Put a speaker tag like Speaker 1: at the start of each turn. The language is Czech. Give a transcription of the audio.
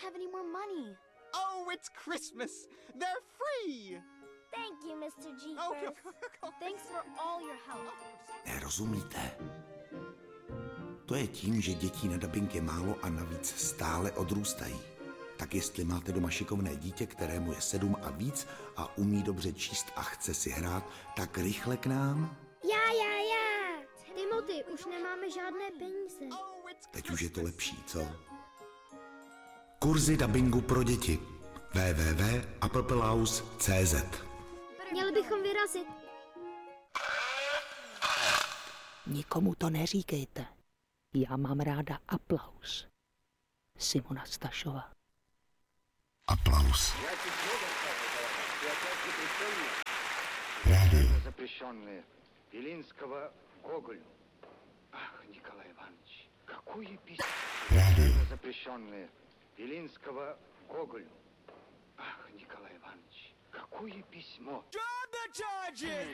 Speaker 1: have any more money.
Speaker 2: Oh, it's Christmas. They're free.
Speaker 3: Thank you, Mr. Jeepers.
Speaker 1: Thanks for all your help.
Speaker 4: Nerozumíte? To je tím, že dětí na dabing je málo a navíc stále odrůstají. Tak jestli máte doma šikovné dítě, kterému je 7 a víc a umí dobře číst a chce si hrát, tak rychle k nám.
Speaker 3: Já. Timothy, už nemáme žádné peníze.
Speaker 4: Teď už je to lepší, co? Kurzy dabingu pro děti. www.applepelaus.cz.
Speaker 3: Měli bychom vyrazit.
Speaker 5: Nikomu to neříkejte. Já mám ráda Aplaus. Simona Stašová.
Speaker 4: Aplaus.
Speaker 6: Запрещенные Белинского Гоголю. Ах, Николай Иванович, какое письмо. Запрещенные Белинского Гоголю. Ах, Николай Иванович, какое письмо.
Speaker 2: Drop the charges!